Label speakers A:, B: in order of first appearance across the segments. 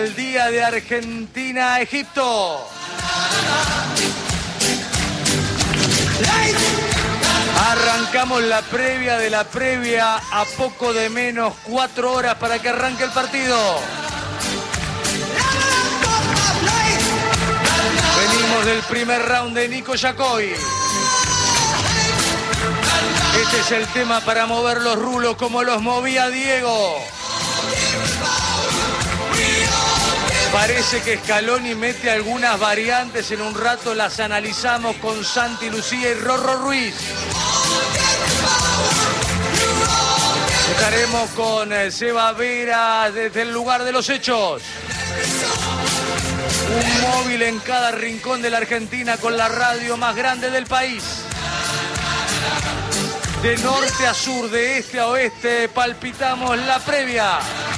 A: El día de Argentina-Egipto. Arrancamos la previa de la previa a poco de menos 4 horas para que arranque el partido. Venimos del primer round de Nico Yacoy. Este es el tema para mover los rulos como los movía Diego. Parece que Scaloni mete algunas variantes, en un rato las analizamos con Santi Lucía y Rorro Ruiz. Estaremos con Seba Vera desde el lugar de los hechos. Un móvil en cada rincón de la Argentina con la radio más grande del país. De norte a sur, de este a oeste, palpitamos la previa.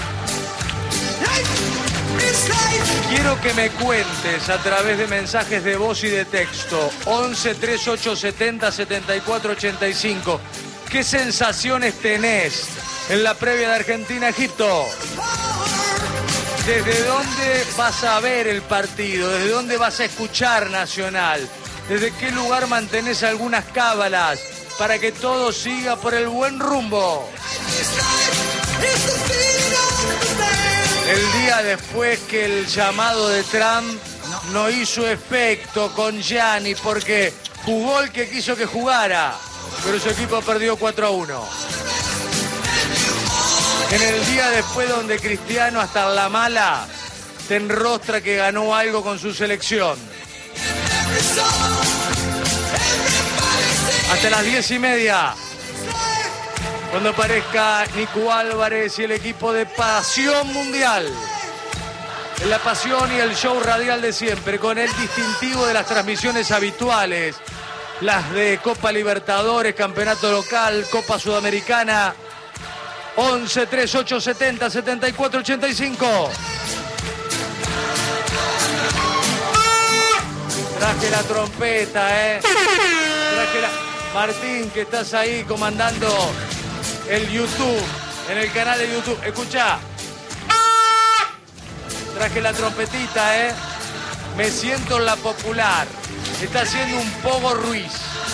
A: Quiero que me cuentes a través de mensajes de voz y de texto 11 38 70 74 85. ¿Qué sensaciones tenés en la previa de Argentina-Egipto? ¿Desde dónde vas a ver el partido? ¿Desde dónde vas a escuchar Nacional? ¿Desde qué lugar mantenés algunas cábalas para que todo siga por el buen rumbo? El día después que el llamado de Trump no hizo efecto con Gianni porque jugó el que quiso que jugara, pero su equipo perdió 4-1. En el día después donde Cristiano hasta la mala te enrostra que ganó algo con su selección. Hasta las 10:30. Cuando aparezca Nico Álvarez y el equipo de Pasión Mundial. La pasión y el show radial de siempre, con el distintivo de las transmisiones habituales. Las de Copa Libertadores, Campeonato Local, Copa Sudamericana. 11 38 70 74 85. Traje la trompeta, Traje la... Martín, que estás ahí comandando el YouTube, en el canal de YouTube. Escucha. Traje la trompetita, Me siento en la popular. Está haciendo un pogo Ruiz.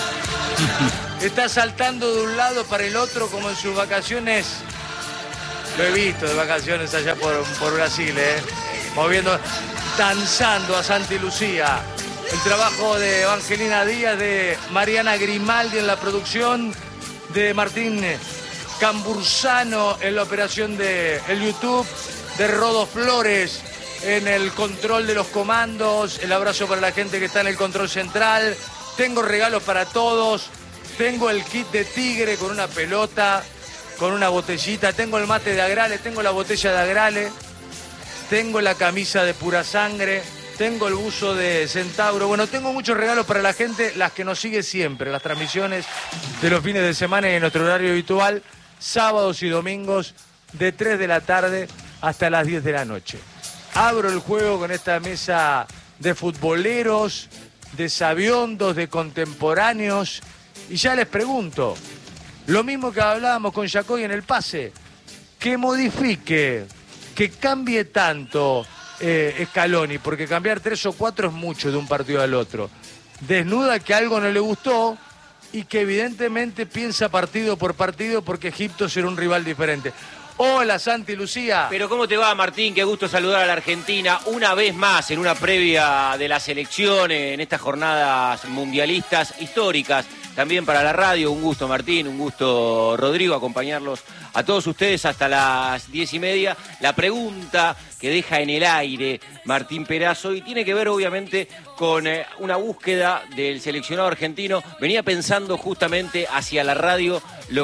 A: Está saltando de un lado para el otro como en sus vacaciones. Lo he visto de vacaciones allá por Brasil, moviendo, danzando a Santi Lucía. El trabajo de Evangelina Díaz, de Mariana Grimaldi en la producción, de Martín Cambursano en la operación de el YouTube, de Rodo Flores en el control de los comandos. El abrazo para la gente que está en el control central. Tengo regalos para todos. Tengo el kit de Tigre con una pelota, con una botellita. Tengo el mate de Agrale, tengo la botella de Agrale. Tengo la camisa de Pura Sangre. Tengo el buzo de Centauro. Bueno, tengo muchos regalos para la gente, las que nos sigue siempre, las transmisiones de los fines de semana y en nuestro horario habitual, sábados y domingos, de 3 de la tarde hasta las 10 de la noche. Abro el juego con esta mesa de futboleros, de sabiondos, de contemporáneos, y ya les pregunto, lo mismo que hablábamos con Yacoy en el pase, que modifique, que cambie tanto Scaloni, porque cambiar 3 o 4 es mucho de un partido al otro. Desnuda que algo no le gustó y que evidentemente piensa partido por partido porque Egipto será un rival diferente. Hola Santi Lucía.
B: Pero ¿cómo te va, Martín? Qué gusto saludar a la Argentina una vez más en una previa de la selección en estas jornadas mundialistas históricas. También para la radio, un gusto Martín, un gusto Rodrigo, acompañarlos a todos ustedes hasta las 10:30. La pregunta que deja en el aire Martín Perazo y tiene que ver obviamente con una búsqueda del seleccionado argentino. Venía pensando justamente hacia la radio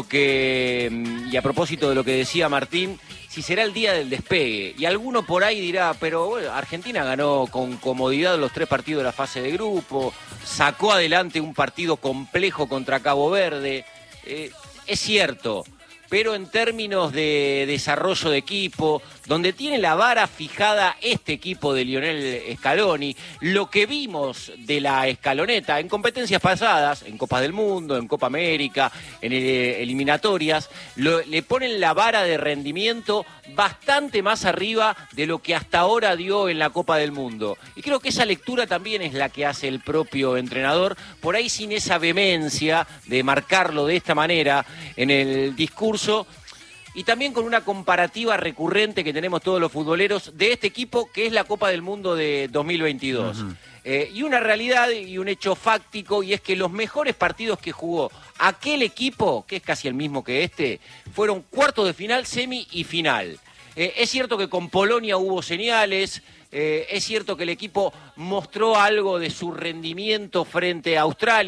B: y a propósito de lo que decía Martín, si será el día del despegue. Y alguno por ahí dirá, pero bueno, Argentina ganó con comodidad los 3 partidos de la fase de grupo, sacó adelante un partido complejo contra Cabo Verde. Es cierto, pero en términos de desarrollo de equipo, donde tiene la vara fijada este equipo de Lionel Scaloni, lo que vimos de la escaloneta en competencias pasadas, en Copas del Mundo, en Copa América, en eliminatorias, le ponen la vara de rendimiento bastante más arriba de lo que hasta ahora dio en la Copa del Mundo. Y creo que esa lectura también es la que hace el propio entrenador, por ahí sin esa vehemencia de marcarlo de esta manera en el discurso, y también con una comparativa recurrente que tenemos todos los futboleros de este equipo, que es la Copa del Mundo de 2022. Uh-huh. Y una realidad y un hecho fáctico, y es que los mejores partidos que jugó aquel equipo, que es casi el mismo que este, fueron cuartos de final, semi y final. Es cierto que con Polonia hubo señales, es cierto que el equipo mostró algo de su rendimiento frente a Australia.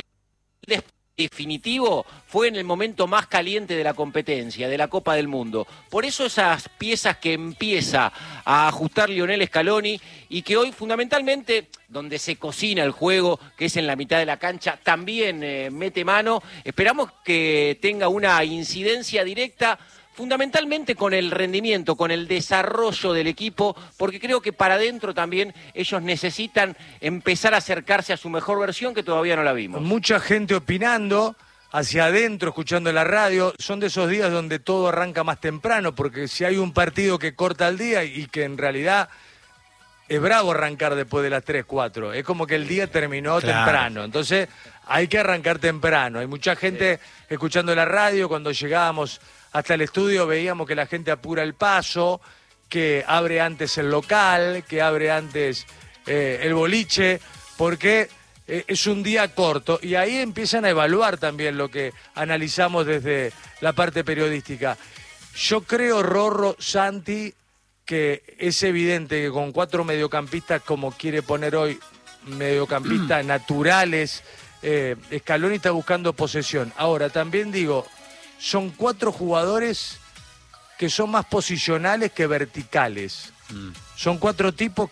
B: Definitivo fue en el momento más caliente de la competencia, de la Copa del Mundo. Por eso esas piezas que empieza a ajustar Lionel Scaloni y que hoy fundamentalmente, donde se cocina el juego, que es en la mitad de la cancha, también mete mano. Esperamos que tenga una incidencia directa fundamentalmente con el rendimiento, con el desarrollo del equipo, porque creo que para adentro también ellos necesitan empezar a acercarse a su mejor versión, que todavía no la vimos.
A: Mucha gente opinando hacia adentro, escuchando la radio. Son de esos días donde todo arranca más temprano, porque si hay un partido que corta el día y que en realidad es bravo arrancar después de las 3, 4. Es como que el día terminó temprano. Entonces hay que arrancar temprano. Hay mucha gente escuchando la radio. Cuando llegábamos hasta el estudio veíamos que la gente apura el paso, que abre antes el local, que abre antes el boliche, porque es un día corto. Y ahí empiezan a evaluar también lo que analizamos desde la parte periodística. Yo creo, Rorro, Santi, que es evidente que con 4 mediocampistas, como quiere poner hoy, mediocampistas naturales, Scaloni está buscando posesión. Ahora, también digo, son 4 jugadores que son más posicionales que verticales. Son 4 tipos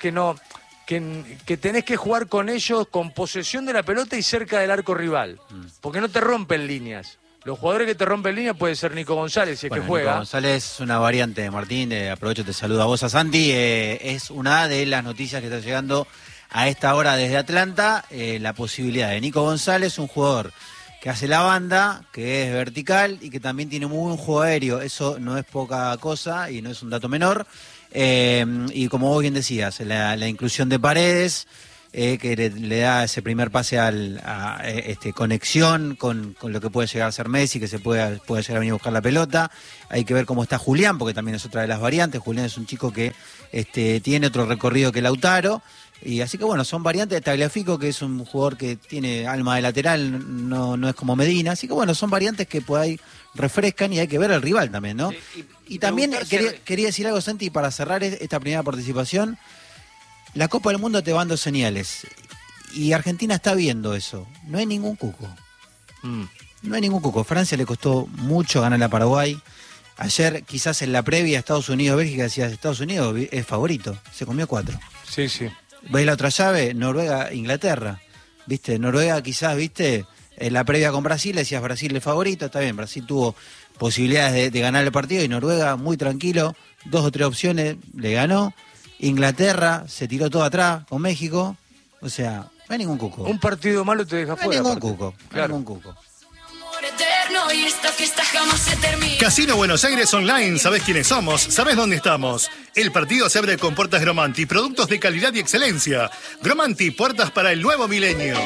A: que tenés que jugar con ellos con posesión de la pelota y cerca del arco rival, porque no te rompen líneas. Los jugadores que te rompen líneas puede ser Nico González, si es que juega.
C: Nico González es una variante, Martín. Aprovecho, te saludo a vos, a Santi. Es una de las noticias que está llegando a esta hora desde Atlanta. La posibilidad de Nico González, un jugador que hace la banda, que es vertical y que también tiene muy buen juego aéreo. Eso no es poca cosa y no es un dato menor. Y como vos bien decías, la inclusión de Paredes, que le da ese primer pase a conexión con lo que puede llegar a ser Messi, que se puede llegar a venir a buscar la pelota. Hay que ver cómo está Julián, porque también es otra de las variantes. Julián es un chico que tiene otro recorrido que Lautaro. Y así que bueno, son variantes de Tagliafico, que es un jugador que tiene alma de lateral, no es como Medina. Así que bueno, son variantes que por ahí refrescan y hay que ver al rival también, ¿no? Sí, y también quería decir algo, Santi, para cerrar esta primera participación. La Copa del Mundo te va dando señales y Argentina está viendo eso. No hay ningún cuco. No hay ningún cuco. Francia le costó mucho ganar a Paraguay. Ayer, quizás en la previa, Estados Unidos-Bélgica, decías, Estados Unidos es favorito. Se comió 4.
A: Sí, sí.
C: ¿Veis la otra llave? Noruega-Inglaterra. ¿Viste? Noruega quizás, ¿viste? En la previa con Brasil, decías Brasil es favorito. Está bien, Brasil tuvo posibilidades de ganar el partido y Noruega muy tranquilo. 2 o 3 opciones, le ganó. Inglaterra se tiró todo atrás con México. O sea, no hay ningún cuco.
A: Un partido malo te deja fuera.
C: No hay ningún cuco. Claro. No hay ningún cuco.
D: Casino Buenos Aires Online, ¿sabés quiénes somos? ¿Sabés dónde estamos? El partido se abre con puertas Gromanti, productos de calidad y excelencia. Gromanti, puertas para el nuevo milenio.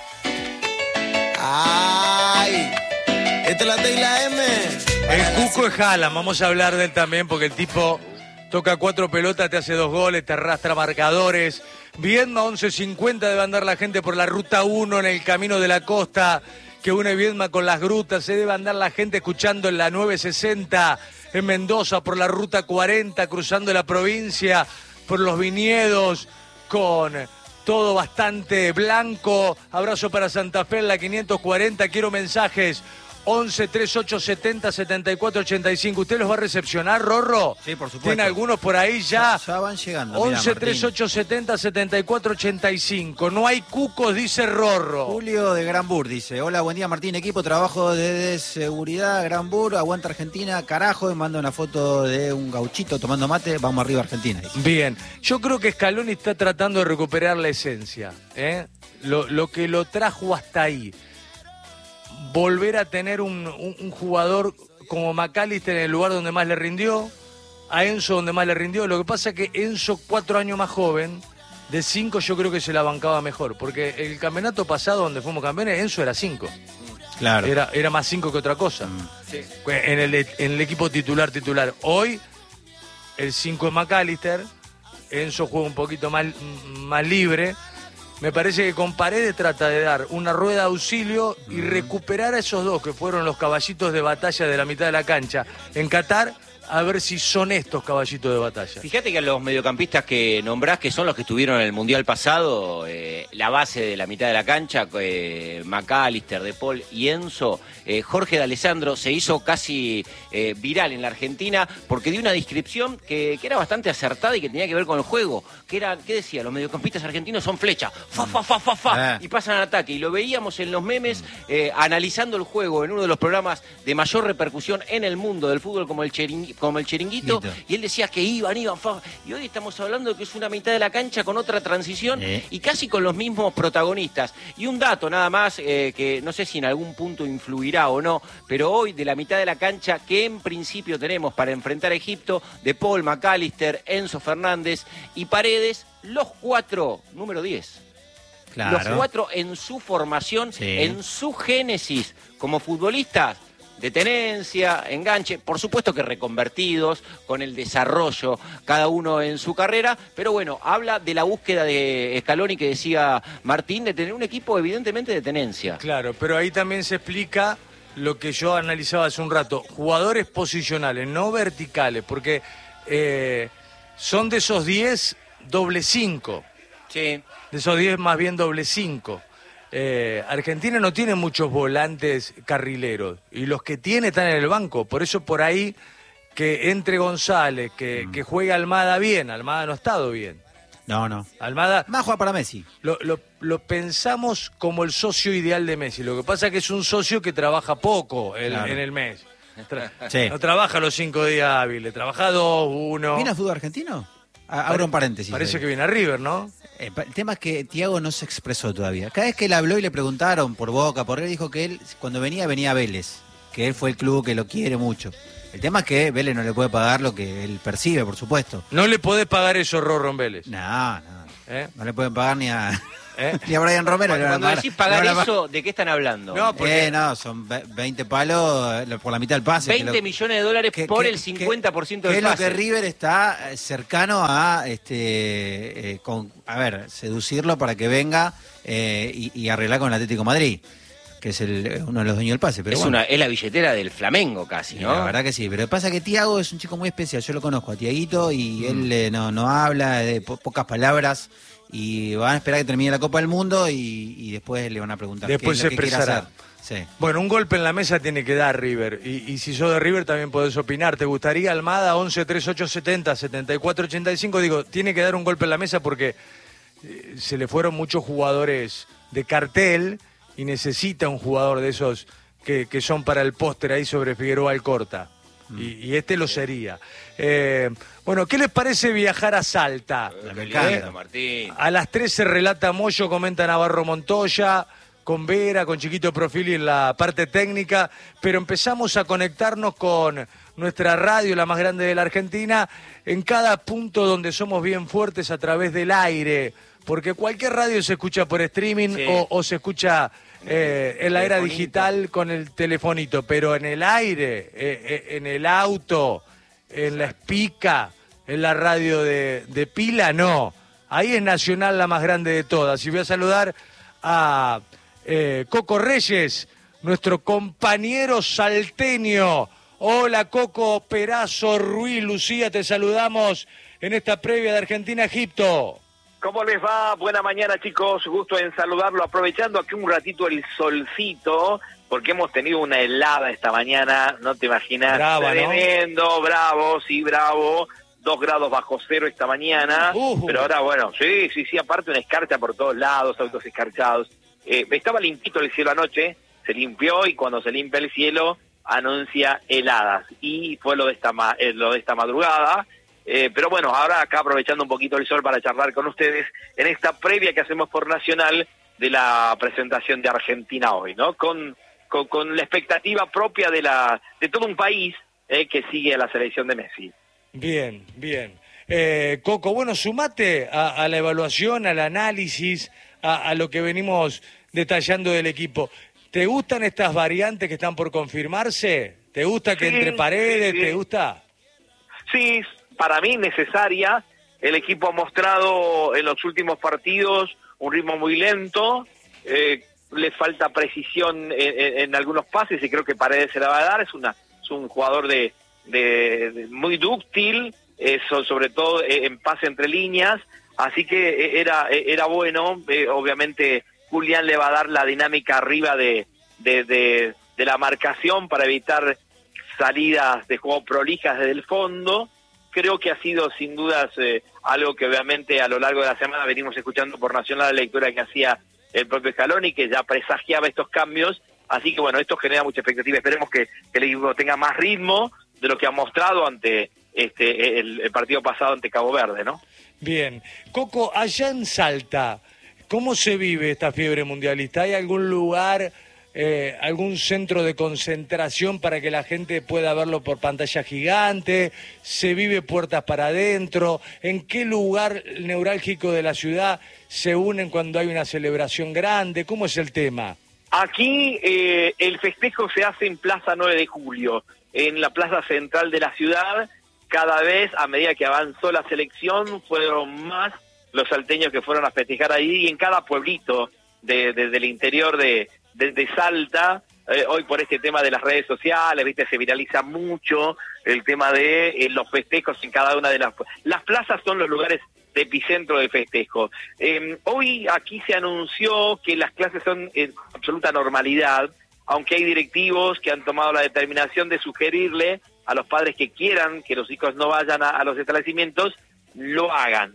E: ¡Ay! Esta es la T y la M.
A: El cuco es Haaland, vamos a hablar de él también, porque el tipo toca 4 pelotas, te hace 2 goles, te arrastra marcadores. Viedma 11:50 debe andar la gente por la ruta 1 en el camino de la costa que une Viedma con las grutas. Se debe andar la gente escuchando en la 960 en Mendoza por la ruta 40, cruzando la provincia por los viñedos con todo bastante blanco. Abrazo para Santa Fe en la 540. Quiero mensajes 11 38 70 74 85. ¿Usted los va a recepcionar, Rorro?
C: Sí, por supuesto.
A: ¿Tiene algunos por ahí ya?
C: Ya van llegando.
A: 11 38 70 74 85. No hay cucos, dice Rorro.
C: Julio de Granbur dice: hola, buen día Martín, equipo, trabajo de seguridad, Granbur, aguanta Argentina, carajo, y manda una foto de un gauchito tomando mate, vamos arriba Argentina. Dice.
A: Bien, yo creo que Scaloni está tratando de recuperar la esencia, ¿eh? Lo que lo trajo hasta ahí. Volver a tener un jugador como McAllister en el lugar donde más le rindió, a Enzo donde más le rindió. Lo que pasa es que Enzo, 4 años más joven, de 5 yo creo que se la bancaba mejor, porque el campeonato pasado donde fuimos campeones, Enzo era 5.
C: Claro.
A: Era más 5 que otra cosa.
B: Sí.
A: En el equipo titular. Hoy, el 5 es McAllister, Enzo juega un poquito más libre. Me parece que con Paredes trata de dar una rueda de auxilio y recuperar a esos dos que fueron los caballitos de batalla de la mitad de la cancha en Qatar, a ver si son estos caballitos de batalla.
B: Fíjate que a los mediocampistas que nombrás, que son los que estuvieron en el Mundial pasado, la base de la mitad de la cancha, McAllister, De Paul y Enzo, Jorge D'Alessandro se hizo casi viral en la Argentina porque dio una descripción que era bastante acertada y que tenía que ver con el juego, que era, ¿qué decía? Los mediocampistas argentinos son flechas, y pasan al ataque, y lo veíamos en los memes analizando el juego en uno de los programas de mayor repercusión en el mundo del fútbol como el Chiringuito, y él decía que iban, y hoy estamos hablando de que es una mitad de la cancha con otra transición y casi con los mismos protagonistas. Y un dato nada más, que no sé si en algún punto influirá o no, pero hoy de la mitad de la cancha que en principio tenemos para enfrentar a Egipto, De Paul, McAllister, Enzo Fernández y Paredes, los 4, número 10.
C: Claro.
B: Los 4 en su formación,
C: Sí.
B: en su génesis como futbolistas, de tenencia, enganche, por supuesto que reconvertidos, con el desarrollo, cada uno en su carrera, pero bueno, habla de la búsqueda de Scaloni que decía Martín, de tener un equipo evidentemente de tenencia.
A: Claro, pero ahí también se explica lo que yo analizaba hace un rato, jugadores posicionales, no verticales, porque son de esos 10 doble 5,
B: Sí.
A: de esos 10 más bien doble 5. Argentina no tiene muchos volantes carrileros y los que tiene están en el banco, por eso por ahí que entre González, que juegue Almada bien, Almada no ha estado bien.
C: No.
A: Almada
C: Más juega para Messi.
A: lo pensamos como el socio ideal de Messi, lo que pasa es que es un socio que trabaja poco
C: Claro.
A: en el mes.
C: Sí.
A: No trabaja los 5 días hábiles, trabaja 2, 1.
C: ¿Viene al fútbol argentino? Abro un paréntesis.
A: Parece
C: ahí.
A: que viene a River, ¿no?
C: El tema es que Thiago no se expresó todavía. Cada vez que él habló y le preguntaron por Boca, por él, dijo que él, cuando venía a Vélez, que él fue el club que lo quiere mucho. El tema es que Vélez no le puede pagar lo que él percibe, por supuesto.
A: No le podés pagar eso, Rorro, en Vélez.
C: No.
A: ¿Eh?
C: No le pueden pagar ni a,
A: ¿Eh?
C: ni a Brian Romero. le van a
B: Cuando decís pagar
C: le van a
B: eso, ¿de qué están hablando?
A: No, porque
C: No, son 20 palos por la mitad del pase.
B: 20 millones de dólares por el 50%
C: que
B: del
C: es lo
B: pase.
C: que River está cercano a seducirlo para que venga y arreglar con el Atlético de Madrid, que es uno de los dueños del pase. Pero bueno,
B: Es la billetera del Flamengo casi, ¿no?
C: la verdad que sí, pero pasa que Thiago es un chico muy especial, yo lo conozco a Thiaguito y él no habla de pocas palabras y van a esperar que termine la Copa del Mundo y después le van a preguntar
A: Después
C: qué es lo
A: se
C: que quiere
A: expresará.
C: hacer. Sí.
A: Bueno, un golpe en la mesa tiene que dar River. Y si sos de River también podés opinar. ¿Te gustaría Almada 11 38 70 74 85? Digo, tiene que dar un golpe en la mesa porque se le fueron muchos jugadores de cartel y necesita un jugador de esos que son para el póster ahí sobre Figueroa Alcorta. Y este lo sería. Bueno, ¿qué les parece viajar a Salta?
C: Me encanta.
B: Martín.
A: A las 3 se relata Moyo, comenta Navarro Montoya, con Vera, con Chiquito Profili en la parte técnica, pero empezamos a conectarnos con nuestra radio, la más grande de la Argentina, en cada punto donde somos bien fuertes a través del aire, porque cualquier radio se escucha por streaming
B: Sí.
A: o se escucha en la era
B: Telefonito.
A: digital con el telefonito, pero en el aire, en el auto, en la espica, en la radio de pila, no. Ahí es Nacional la más grande de todas. Y voy a saludar a Coco Reyes, nuestro compañero salteño. Hola Coco, Perazo, Ruiz, Lucía, te saludamos en esta previa de Argentina-Egipto.
F: ¿Cómo les va? Buena mañana, chicos. Gusto en saludarlo. Aprovechando aquí un ratito el solcito, porque hemos tenido una helada esta mañana, no te imaginas.
A: Brava,
F: tremendo, ¿no? Bravo, sí, bravo. 2 grados bajo cero esta mañana. Pero ahora, bueno, sí, aparte una escarcha por todos lados, autos escarchados. Estaba limpito el cielo anoche, se limpió y cuando se limpia el cielo anuncia heladas. Y fue lo de esta madrugada. Pero bueno, ahora acá aprovechando un poquito el sol para charlar con ustedes en esta previa que hacemos por Nacional de la presentación de Argentina hoy, ¿no? Con la expectativa propia de todo un país que sigue a la selección de Messi.
A: Bien. Coco, bueno, sumate a la evaluación, al análisis, a lo que venimos detallando del equipo. ¿Te gustan estas variantes que están por confirmarse? ¿Te gusta que entre Paredes? Sí. ¿Te gusta?
F: Sí, para mí necesaria. El equipo ha mostrado en los últimos partidos un ritmo muy lento, le falta precisión en algunos pases y creo que Paredes se la va a dar. Es un jugador de muy dúctil, sobre todo en pase entre líneas, así que era bueno. Obviamente Julián le va a dar la dinámica arriba de la marcación para evitar salidas de juego prolijas desde el fondo. Creo que ha sido sin dudas algo que obviamente a lo largo de la semana venimos escuchando por Nacional, la lectura que hacía el propio Scaloni, que ya presagiaba estos cambios. Así que bueno, esto genera mucha expectativa. Esperemos que el equipo tenga más ritmo de lo que ha mostrado ante el partido pasado ante Cabo Verde, ¿no?
A: Bien. Coco, allá en Salta, ¿cómo se vive esta fiebre mundialista? ¿Hay algún lugar, algún centro de concentración para que la gente pueda verlo por pantalla gigante? ¿Se vive puertas para adentro? ¿En qué lugar neurálgico de la ciudad se unen cuando hay una celebración grande? ¿Cómo es el tema?
F: Aquí el festejo se hace en Plaza 9 de Julio, en la plaza central de la ciudad. Cada vez, a medida que avanzó la selección, fueron más los salteños que fueron a festejar ahí, y en cada pueblito del interior de Salta. Hoy por este tema de las redes sociales, viste, se viraliza mucho el tema de los festejos en cada una de las plazas. Son los lugares de epicentro del festejo. Hoy aquí se anunció que las clases son en absoluta normalidad, aunque hay directivos que han tomado la determinación de sugerirle a los padres que quieran que los hijos no vayan a los establecimientos, lo hagan.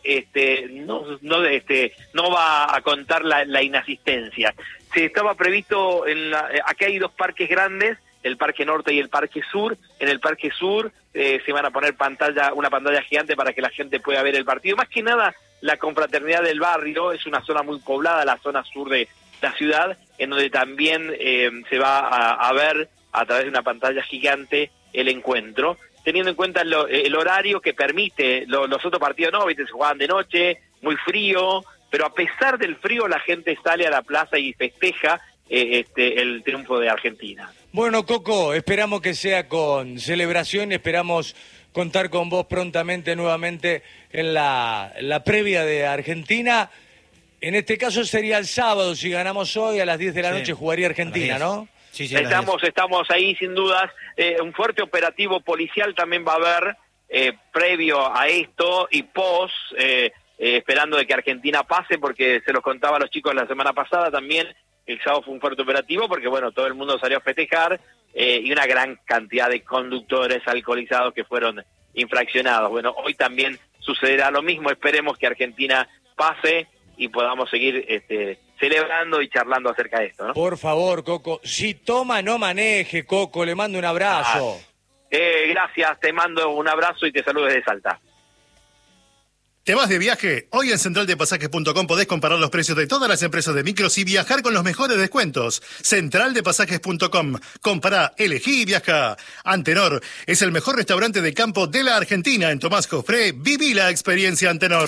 F: No va a contar la inasistencia. Se estaba previsto, aquí hay 2 parques grandes, el Parque Norte y el Parque Sur. En el Parque Sur se van a poner una pantalla gigante para que la gente pueda ver el partido. Más que nada, la confraternidad del barrio, es una zona muy poblada, la zona sur de la ciudad, en donde también se va a ver a través de una pantalla gigante el encuentro, teniendo en cuenta el horario que permite. Los otros partidos no, ¿viste? Se juegan de noche, muy frío, pero a pesar del frío la gente sale a la plaza y festeja el triunfo de Argentina.
A: Bueno, Coco, esperamos que sea con celebración, esperamos contar con vos prontamente nuevamente en la previa de Argentina. En este caso sería el sábado, si ganamos hoy a las 10 de la noche jugaría Argentina, ¿no?
C: Sí,
F: estamos ahí sin dudas. Un fuerte operativo policial también va a haber previo a esto y post, esperando de que Argentina pase, porque se los contaba a los chicos la semana pasada también. El sábado fue un fuerte operativo porque, bueno, todo el mundo salió a festejar y una gran cantidad de conductores alcoholizados que fueron infraccionados. Bueno, hoy también sucederá lo mismo. Esperemos que Argentina pase y podamos seguir celebrando y charlando acerca de esto, ¿no?
A: Por favor, Coco, si toma, no maneje, Coco, le mando un abrazo.
F: Gracias, te mando un abrazo y te saludo desde Salta.
D: ¿Te vas de viaje? Hoy en centraldepasajes.com podés comparar los precios de todas las empresas de micros y viajar con los mejores descuentos. Centraldepasajes.com. Compará, elegí y viaja. Antenor es el mejor restaurante de campo de la Argentina. En Tomás Jofré, viví la experiencia Antenor.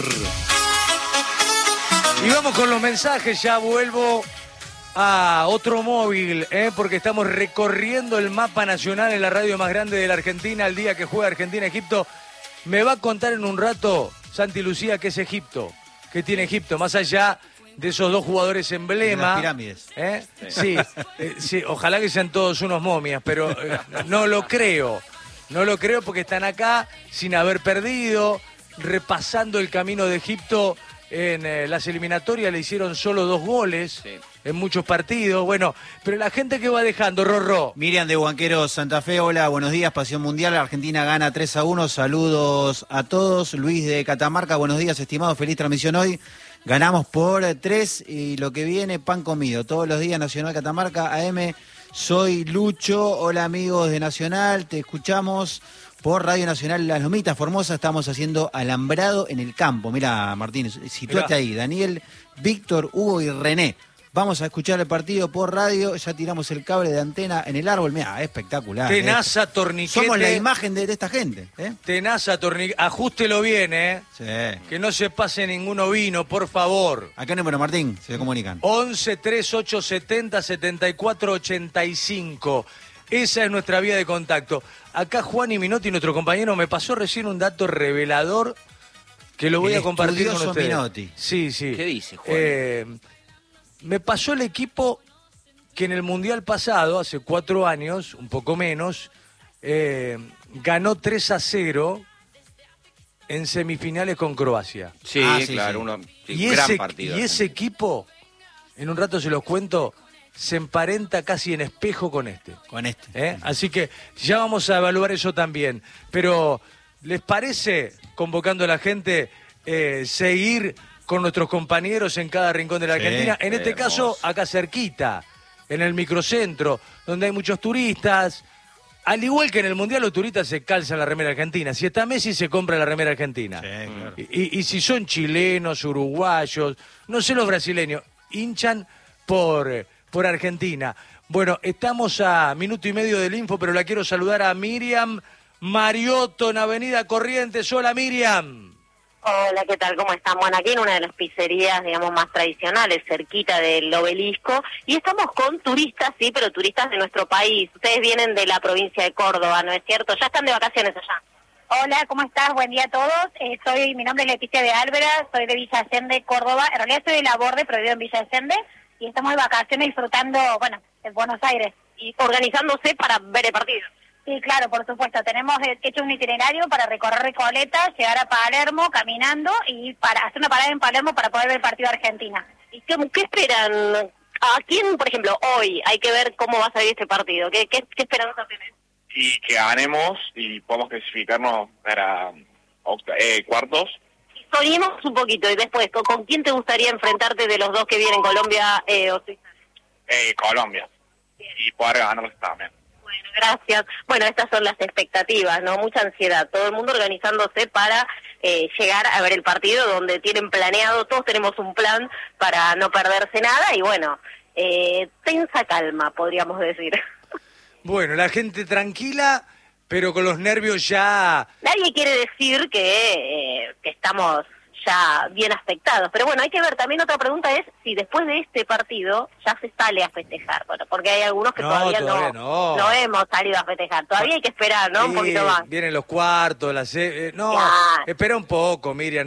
A: Y vamos con los mensajes, ya vuelvo a otro móvil, porque estamos recorriendo el mapa nacional en la radio más grande de la Argentina el día que juega Argentina-Egipto. Me va a contar en un rato Santi Lucía qué es Egipto, qué tiene Egipto, más allá de esos 2 jugadores emblema.
C: Las pirámides.
A: Sí, ojalá que sean todos unos momias, pero no lo creo porque están acá sin haber perdido, repasando el camino de Egipto en las eliminatorias le hicieron solo 2 goles
B: Sí.
A: en muchos partidos. Bueno, pero la gente que va dejando, Rorró.
C: Miriam de Huanqueros, Santa Fe, hola, buenos días, Pasión Mundial, Argentina gana 3-1, saludos a todos. Luis de Catamarca, buenos días, estimado, feliz transmisión hoy. Ganamos por 3 y lo que viene, pan comido. Todos los días, Nacional Catamarca, AM, soy Lucho, hola amigos de Nacional, te escuchamos por Radio Nacional Las Lomitas, Formosa, estamos haciendo alambrado en el campo. Mira, Martín, situate ahí, Daniel, Víctor, Hugo y René. Vamos a escuchar el partido por radio, ya tiramos el cable de antena en el árbol, mira, espectacular.
A: Tenaza, torniquete.
C: Somos la imagen de esta gente.
A: Tenaza, torniquete. Ajústelo bien,
C: Sí.
A: que no se pase ninguno vino, por favor.
C: ¿A qué número, Martín? Se comunican.
A: 11 3870 7485. Esa es nuestra vía de contacto. Acá Juan y Minotti, nuestro compañero, me pasó recién un dato revelador que lo voy
C: El
A: a compartir con
C: estudioso
A: ustedes.
C: Minotti.
A: Sí, sí.
B: ¿Qué dice, Juan?
A: Me pasó el equipo que en el Mundial pasado, hace 4 años, un poco menos, ganó 3-0 en semifinales con Croacia.
B: Sí,
C: sí,
B: claro,
C: sí.
B: un gran partido.
A: Y ese equipo, en un rato se los cuento, se emparenta casi en espejo con este.
C: Con este.
A: Así que ya vamos a evaluar eso también. Pero, ¿les parece, convocando a la gente, seguir con nuestros compañeros en cada rincón de la
C: Sí,
A: Argentina? En este
B: hermoso.
A: caso, acá cerquita, en el microcentro, donde hay muchos turistas. Al igual que en el Mundial, los turistas se calzan la remera argentina. Si está Messi, se compra la remera argentina.
C: Sí, claro.
A: Y si son chilenos, uruguayos, no sé los brasileños, hinchan por Argentina. Bueno, estamos a minuto y medio del info, pero la quiero saludar a Miriam Mariotto en Avenida Corrientes. Hola, Miriam.
G: Hola, ¿qué tal? ¿Cómo están? Bueno, aquí en una de las pizzerías, digamos, más tradicionales, cerquita del Obelisco, y estamos con turistas, sí, pero turistas de nuestro país. Ustedes vienen de la provincia de Córdoba, ¿no es cierto? Ya están de vacaciones allá.
H: Hola, ¿cómo estás? Buen día a todos. Mi nombre es Leticia de Álvera, soy de Villa Allende, Córdoba. En realidad soy de La Borde, pero vivo en Villa Allende, y estamos de vacaciones disfrutando, bueno, en Buenos Aires.
G: Y organizándose para ver el partido.
H: Sí, claro, por supuesto. Tenemos hecho un itinerario para recorrer Recoleta, llegar a Palermo caminando y para hacer una parada en Palermo para poder ver el partido de Argentina.
G: ¿Y qué esperan? ¿A quién, por ejemplo, hoy hay que ver cómo va a salir este partido? ¿Qué esperanza tenés?
I: Y que ganemos y podamos clasificarnos para cuartos.
G: Soñemos un poquito y después, ¿con quién te gustaría enfrentarte de los dos que vienen, Colombia o Suiza?
I: Colombia. Y poder ganarlos también.
G: Bueno, gracias. Bueno, estas son las expectativas, ¿no? Mucha ansiedad. Todo el mundo organizándose para llegar a ver el partido donde tienen planeado, todos tenemos un plan para no perderse nada y bueno, tensa calma, podríamos decir.
A: Bueno, la gente tranquila, pero con los nervios ya...
G: Nadie quiere decir que estamos ya bien afectados, pero bueno, hay que ver, también otra pregunta es si después de este partido ya se sale a festejar, bueno, porque hay algunos que todavía no hemos salido a festejar, todavía hay que esperar, ¿no? Un poquito más.
A: Vienen los cuartos, no,
G: Ya.
A: espera un poco, Miriam.